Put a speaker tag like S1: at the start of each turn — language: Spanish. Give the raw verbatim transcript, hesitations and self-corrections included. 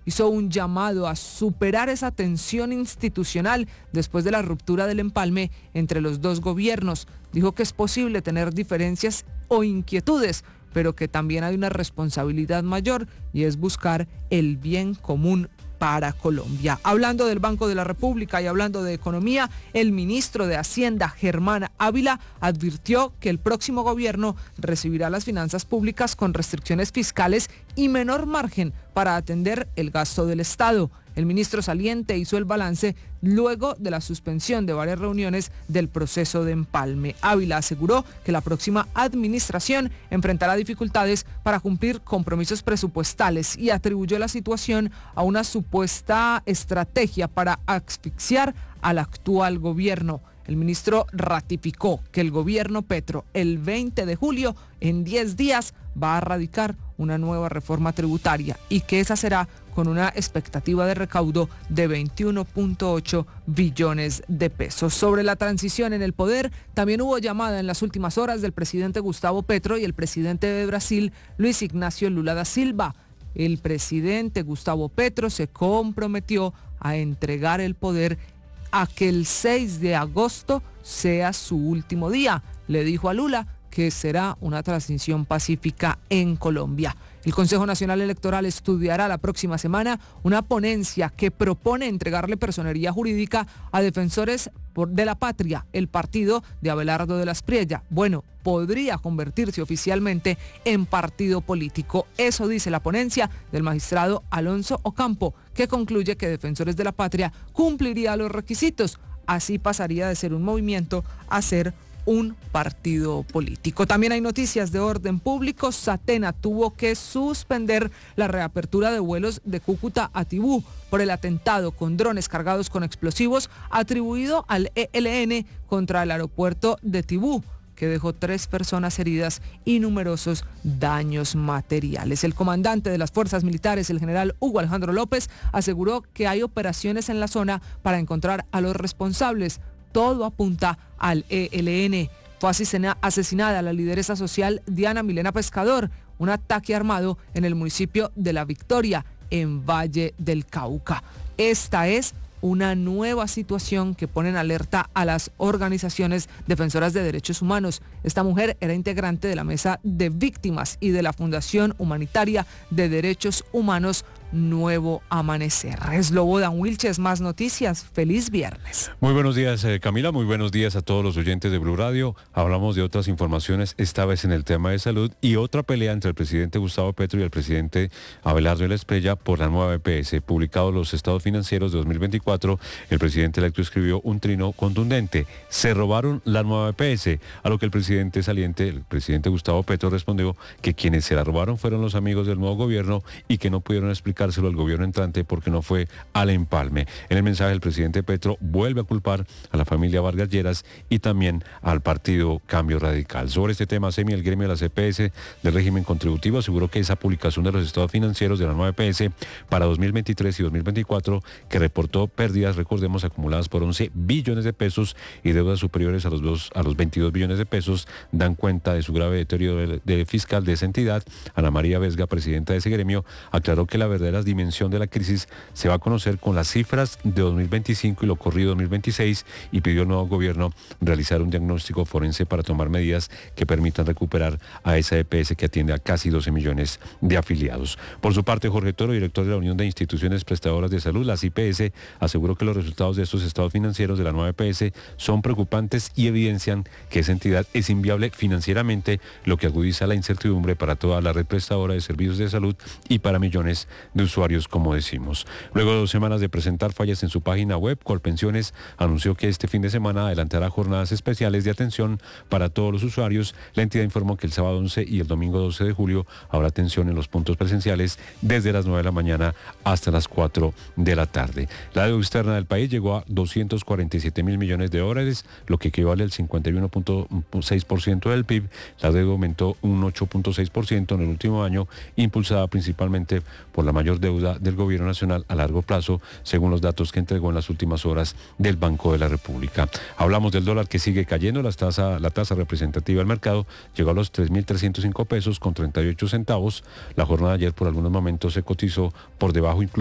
S1: hizo un llamado a superar esa tensión institucional después de la ruptura del empalme entre los dos gobiernos. Dijo que es posible tener diferencias o inquietudes, pero que también hay una responsabilidad mayor y es buscar el bien común para Colombia. Hablando del Banco de la República y hablando de economía, el ministro de Hacienda, Germán Ávila, advirtió que el próximo gobierno recibirá las finanzas públicas con restricciones fiscales y menor margen para atender el gasto del Estado. El ministro saliente hizo el balance luego de la suspensión de varias reuniones del proceso de empalme. Ávila aseguró que la próxima administración enfrentará dificultades para cumplir compromisos presupuestales y atribuyó la situación a una supuesta estrategia para asfixiar al actual gobierno. El ministro ratificó que el gobierno Petro el veinte de julio, en diez días, va a radicar una nueva reforma tributaria y que esa será con una expectativa de recaudo de veintiuno punto ocho billones de pesos. Sobre la transición en el poder, también hubo llamada en las últimas horas del presidente Gustavo Petro y el presidente de Brasil, Luis Ignacio Lula da Silva. El presidente Gustavo Petro se comprometió a entregar el poder a que el seis de agosto sea su último día. Le dijo a Lula que será una transición pacífica en Colombia. El Consejo Nacional Electoral estudiará la próxima semana una ponencia que propone entregarle personería jurídica a Defensores de la Patria, el partido de Abelardo de la Espriella. Bueno, podría convertirse oficialmente en partido político. Eso dice la ponencia del magistrado Alonso Ocampo, que concluye que Defensores de la Patria cumpliría los requisitos. Así pasaría de ser un movimiento a ser un partido político. También hay noticias de orden público. Satena tuvo que suspender la reapertura de vuelos de Cúcuta a Tibú por el atentado con drones cargados con explosivos atribuido al E L N contra el aeropuerto de Tibú, que dejó tres personas heridas y numerosos daños materiales. El comandante de las fuerzas militares, el general Hugo Alejandro López, aseguró que hay operaciones en la zona para encontrar a los responsables. Todo apunta al E L N. Fue asesinada la lideresa social Diana Milena Pescador, un ataque armado en el municipio de La Victoria, en Valle del Cauca. Esta es una nueva situación que pone en alerta a las organizaciones defensoras de derechos humanos. Esta mujer era integrante de la Mesa de Víctimas y de la Fundación Humanitaria de Derechos Humanos Nuevo Amanecer. Slobodan Wilches, más noticias. Feliz viernes.
S2: Muy buenos días, eh, Camila. Muy buenos días a todos los oyentes de Blue Radio. Hablamos de otras informaciones, esta vez en el tema de salud y otra pelea entre el presidente Gustavo Petro y el presidente Abelardo de la Espriella por la nueva E P S. Publicados los estados financieros de dos mil veinticuatro, el presidente electo escribió un trino contundente: se robaron la nueva E P S, a lo que el presidente saliente, el presidente Gustavo Petro, respondió que quienes se la robaron fueron los amigos del nuevo gobierno y que no pudieron explicar al gobierno entrante porque no fue al empalme. En el mensaje, el presidente Petro vuelve a culpar a la familia Vargas Lleras y también al partido Cambio Radical. Sobre este tema, SEMI, el gremio de las E P S del régimen contributivo, aseguró que esa publicación de los estados financieros de la nueva E P S para dos mil veintitrés y dos mil veinticuatro, que reportó pérdidas, recordemos, acumuladas por once billones de pesos y deudas superiores a los, dos, a los veintidós billones de pesos, dan cuenta de su grave deterioro de, de fiscal de esa entidad. Ana María Vesga, presidenta de ese gremio, aclaró que la verdadera dimensión de la crisis se va a conocer con las cifras de dos mil veinticinco y lo corrido dos mil veintiséis, y pidió al nuevo gobierno realizar un diagnóstico forense para tomar medidas que permitan recuperar a esa E P S que atiende a casi doce millones de afiliados. Por su parte, Jorge Toro, director de la Unión de Instituciones Prestadoras de Salud, las I P S, aseguró que los resultados de estos estados financieros de la nueva E P S son preocupantes y evidencian que esa entidad es inviable financieramente, lo que agudiza la incertidumbre para toda la red prestadora de servicios de salud y para millones de usuarios, como decimos. Luego de dos semanas de presentar fallas en su página web, Colpensiones anunció que este fin de semana adelantará jornadas especiales de atención para todos los usuarios. La entidad informó que el sábado once y el domingo doce de julio habrá atención en los puntos presenciales desde las nueve de la mañana hasta las cuatro de la tarde. La deuda externa del país llegó a doscientos cuarenta y siete mil millones de dólares, lo que equivale al cincuenta y uno punto seis por ciento del P I B. La deuda aumentó un ocho punto seis por ciento en el último año, impulsada principalmente por la mayor deuda del gobierno nacional a largo plazo, según los datos que entregó en las últimas horas del Banco de la República. Hablamos del dólar, que sigue cayendo. La tasa, la tasa representativa del mercado llegó a los tres mil trescientos cinco pesos con treinta y ocho centavos. La jornada de ayer por algunos momentos se cotizó por debajo incluso